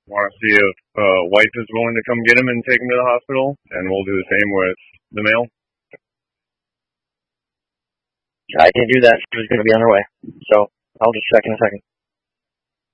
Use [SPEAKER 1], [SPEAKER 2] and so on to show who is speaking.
[SPEAKER 1] Want to see if wife is willing to come get him and take him to the hospital, and we'll do the same with the male.
[SPEAKER 2] I can do that. She's going to be on her way. So I'll just check in a second.